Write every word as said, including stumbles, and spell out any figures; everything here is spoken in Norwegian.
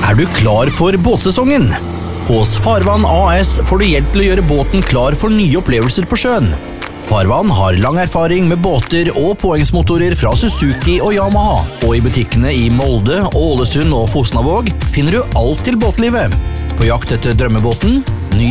Er du klar for båtsesongen? Hos Farvann A S får du hjelp til å gjøre båten klar for nye opplevelser på sjøen. Farvann har lang erfaring med båter og påhengsmotorer fra Suzuki og Yamaha, og i butikkene i Molde, Ålesund og Fosnavåg finner du alt til båtlivet. På jakt etter drømmebåten?